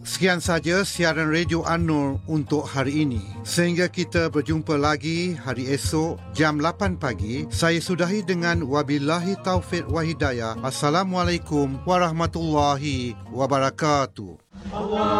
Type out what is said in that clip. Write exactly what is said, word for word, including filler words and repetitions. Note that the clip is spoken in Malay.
Sekian saja siaran Radio An-Nur untuk hari ini. Sehingga kita berjumpa lagi hari esok jam lapan pagi, saya sudahi dengan wabillahi taufiq wa hidayah. Assalamualaikum warahmatullahi wabarakatuh.